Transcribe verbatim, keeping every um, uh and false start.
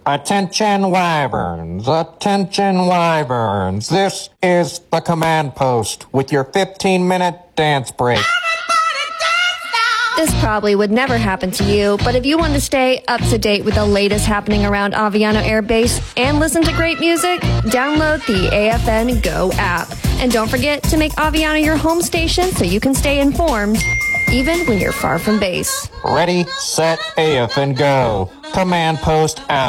Attention wyverns, attention wyverns. This is the command post with your fifteen minute dance break. This probably would never happen to you, but if you want to stay up to date with the latest happening around Aviano Air Base and listen to great music, download the A F N Go app. And don't forget to make Aviano your home station so you can stay informed, even when you're far from base. Ready, set, A F N go. Command post out.